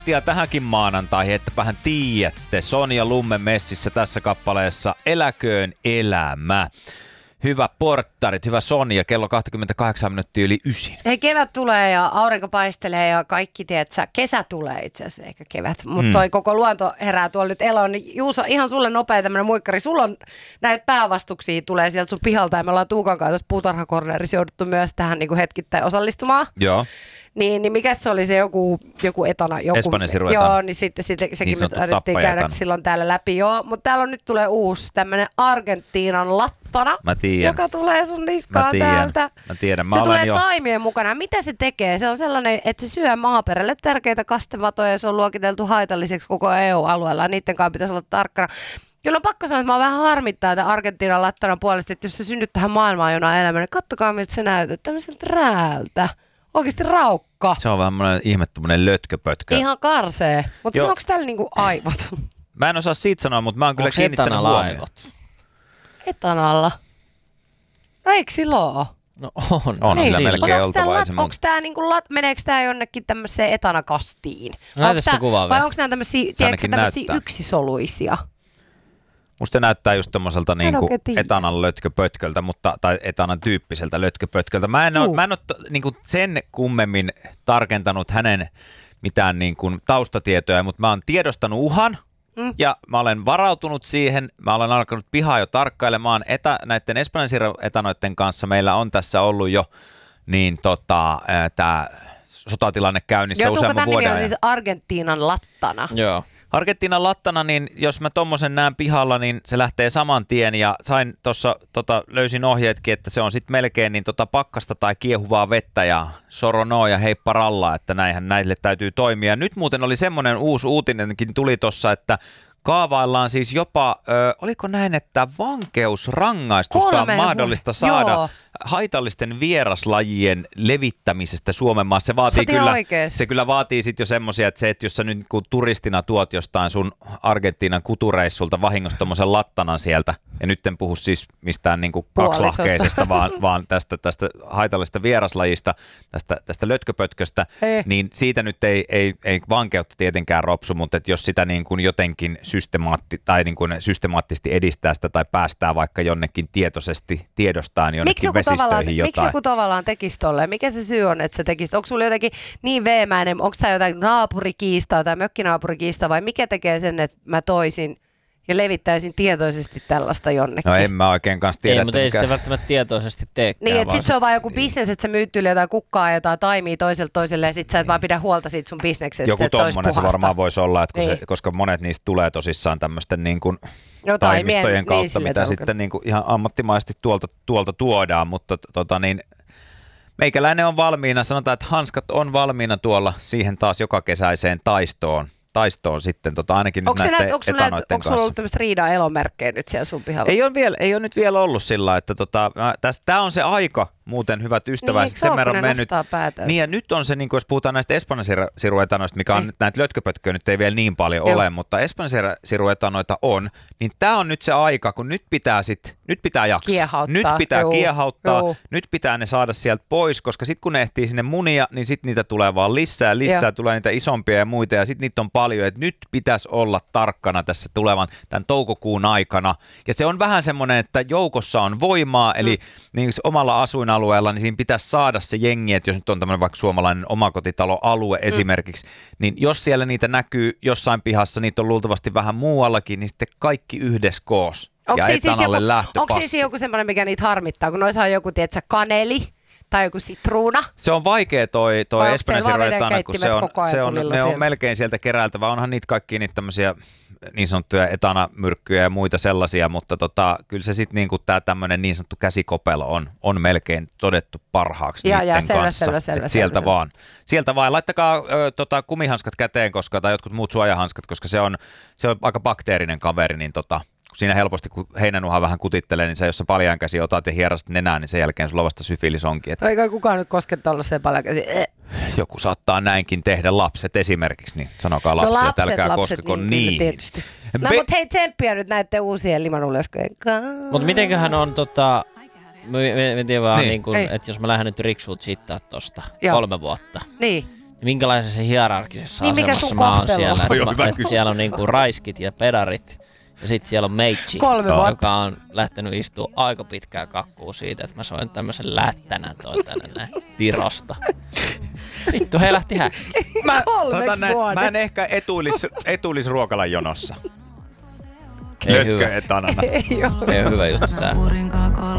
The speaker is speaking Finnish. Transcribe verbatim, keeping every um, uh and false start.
Ja tähänkin maanantaihin, ettepähän tiedätte, Sonja Lumme messissä tässä kappaleessa Eläköön elämä. Hyvä porttarit, hyvä Sonja, kello kaksikymmentäkahdeksan minuuttia yli ysin. Hei, kevät tulee ja aurinko paistelee ja kaikki, tiedätkö, kesä tulee itse asiassa, eikä kevät. Mutta mm. toi koko luonto herää tuolla nyt eloon. Niin Juuso, ihan sulle nopea tämmönen muikkari. Sulla on näitä päävastuksia, tulee sieltä sun pihalta ja me ollaan Tuukan kanssa tässä puutarhakornerissa jouduttu myös tähän niin kuin hetkittäin osallistumaan. Joo. Niin, niin mikä se oli se joku, joku etana? Joku, Espanjan siru etana. Joo, niin sitten, sitten sekin niin me tarvittiin käydä silloin täällä läpi. Joo, mutta täällä on nyt tulee uusi tämmönen Argentiinan lattana, joka tulee sun niskaan täältä. Mä tiedän. Mä se tulee jo... taimien mukana. Mitä se tekee? Se on sellainen, että se syö maaperälle tärkeitä kastematoja ja se on luokiteltu haitalliseksi koko E U-alueella. Niiden kanssa pitäisi olla tarkkana. Kyllä on pakko sanoa, että mä oon vähän harmittaa tämän Argentiinan lattanan puolesta, että jos se synnyt tähän maailmaan jonain elämään, niin kattokaa miltä se näyttää. Tämmöiseltä rääältä. Oikeasti raukka. Se on vähän tämmöinen ihme, tämmöinen lötköpötkö. Ihan karsee. Mutta onko täällä niinku aivot? Mä en osaa siitä sanoa, mutta mä oon kyllä onks kiinnittänyt huomioon. Etanalla? No eikö sillä ole? No on. On niin. sillä melkein oltava. Onko tää niinku, meneekö tää jonnekin tämmöiseen etanakastiin? No näytä sitä kuvaa vai onko nämä tämmöisiä yksisoluisia? Musta se näyttää just tommoselta niinku etanan lötköpötköltä, mutta, tai etanan tyyppiseltä lötköpötköltä. Mä en ole, mä en ole niinku sen kummemmin tarkentanut hänen mitään niinku taustatietoja, mutta mä oon tiedostanut uhan mm. ja mä olen varautunut siihen. Mä olen alkanut pihaa jo tarkkailemaan. Etä, näiden espanjan etanoiden kanssa meillä on tässä ollut jo niin tota, tää sotatilanne käynnissä joo, useamman vuoden ajan. Joo, siis Argentiinan lattana. Joo. Argentiinan lattana, niin jos mä tommosen näen pihalla, niin se lähtee saman tien ja sain tossa, tota, löysin ohjeetkin, että se on sitten melkein niin tota pakkasta tai kiehuvaa vettä ja soronoo ja heippa rallaa, että näinhän näille täytyy toimia. Nyt muuten oli semmoinen uusi uutinenkin tuli tossa, että kaavaillaan siis jopa, ö, oliko näin, että vankeusrangaistusta Kolme. on mahdollista saada Joo. haitallisten vieraslajien levittämisestä Suomen maassa. Se vaatii kyllä, se kyllä vaatii sitten jo semmoisia, että se, että jos sä nyt niin turistina tuot jostain sun Argentiinan kutureissulta vahingossa tommosen lattanan sieltä, ja nyt en puhu siis mistään niin kuin kaksilahkeisesta, vaan, vaan tästä, tästä haitallisesta vieraslajista, tästä, tästä lötköpötköstä, ei. niin siitä nyt ei, ei, ei vankeutta tietenkään ropsu, mutta että jos sitä niin kuin jotenkin systemaatti, tai niin kuin systemaattisesti edistää sitä tai päästää vaikka jonnekin tietoisesti tiedostaan jonnekin vesistöihin jotain. Miksi joku tavallaan tekisi tolleen? Mikä se syy on, että se tekisi? Onko sulla jotenkin niin veemäinen, onko tämä jotain naapurikiistaa tai mökkinaapurikiistaa vai mikä tekee sen, että mä toisin ja levittäisin tietoisesti tällaista jonnekin? No en mä oikein kanssa tiedä. Ei, mutta ei sitä välttämättä tietoisesti teekään. Niin, että sit se on vaan joku bisnes, että sä myyt yli jotain kukkaa ja jotain taimia toiselta toiselle ja sit sä et vaan pidä huolta siitä sun bisneksestä. Joku tommonen se varmaan voisi olla, että niin. se, koska monet niistä tulee tosissaan tämmöisten niin kuin no, taimistojen kautta, niin, mitä sitten niin kuin ihan ammattimaisesti tuolta, tuolta tuodaan, mutta tota niin, meikäläinen on valmiina, sanotaan, että hanskat on valmiina tuolla siihen taas joka kesäiseen taistoon. taistoon sitten, tota, ainakin onko nyt näiden näet, etanoiden kanssa. Onko sulla ollut tämmöistä riidan elomerkkejä nyt siellä sun pihalla? Ei ole, vielä, ei ole nyt vielä ollut sillä, että tota, tämä on se aika, muuten hyvät ystäväiset, niin, sen verran mennyt. Niin ja nyt on se, niin kuin jos puhutaan näistä espanjansiruetanoista, mikä on, näitä lötköpötköjä nyt ei vielä niin paljon Joo. ole, mutta espanjansiruetanoita on, niin tämä on nyt se aika, kun nyt pitää sit, nyt pitää jaksaa. Kiehauttaa. Nyt pitää Joo. kiehauttaa, Joo. nyt pitää ne saada sieltä pois, koska sitten kun ne ehtii sinne munia, niin sitten niitä tulee vaan lisää, lisää, Joo. tulee niitä isompia ja muita, ja sitten niitä on paljon, että nyt pitäisi olla tarkkana tässä tulevan tämän toukokuun aikana. Ja se on vähän semmoinen, että joukossa on voimaa, eli mm. niin omalla asuinalueella, niin siinä pitäisi saada se jengi, että jos nyt on tämmöinen vaikka suomalainen omakotitaloalue mm. esimerkiksi, niin jos siellä niitä näkyy jossain pihassa, niitä on luultavasti vähän muuallakin, niin sitten kaikki yhdessä koos. Onko ja siis etanalle joku, lähtöpassi. Onko siis joku semmoinen, mikä niitä harmittaa, kun noissa on joku, tietsä, kaneli tai joku sitruuna? Se on vaikea toi, toi espanjansiruetana, kun se on, se on, ne on melkein sieltä keräiltävä. Onhan niitä kaikki niitä tämmöisiä niin sanottuja etanamyrkkyjä ja muita sellaisia, mutta tota, kyllä se sitten niinku tämä tämmöinen niin sanottu käsikopelo on, on melkein todettu parhaaksi ja, niiden ja, selvä, kanssa. Selvä, selvä, sieltä selvä, vaan. Sieltä vaan. Laittakaa ö, tota, kumihanskat käteen, koska, tai jotkut muut suojahanskat, koska se on, se on aika bakteerinen kaveri, niin tota, siinä helposti, kun heinänuha vähän kutittelee, niin se, jos sä paljain käsi otat ja hierast nenää, niin sen jälkeen sulla vasta syfilis onkin. Että eikä kukaan nyt koske tuollaiseen paljain käsi. Joku saattaa näinkin tehdä, lapset esimerkiksi, niin sanokaa lapsia, no lapset, älkää lapset, koskeko niin, niihin. Tietysti. No Be- mutta hei, tsemppiä nyt näiden uusien limanulleskojen kanssa. Mutta mitenköhän on tota, mä tiedän vaan, niin. niin että jos mä lähden nyt riksuut sittaa tosta Joo. kolme vuotta. Niin. minkälaisessa hierarkisessa Niin, mikä asemassa sun mä oon kohtelu siellä. on? Joo, Että hyvä mä, et kysymys. siellä on niinku raiskit ja pedarit. Ja sit siellä on meitsi, Kolme vuotta. joka on lähtenyt istua aika pitkää kakkuu siitä, että mä soin tämmösen lättänän toi tänne näin Virosta. Vittu, he lähti häkkiin. Mä, Kolmeksi sanotaan näin, vuoden. mä en ehkä etuilis, etuilis ruokalan jonossa. Ei hyvä. Nötkö etanana. Ei oo. Ei ole hyvä juttu tää.